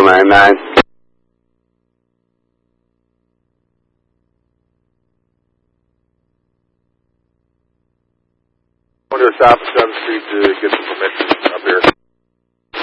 499. Going to the south of 7th Street to get some permission up here.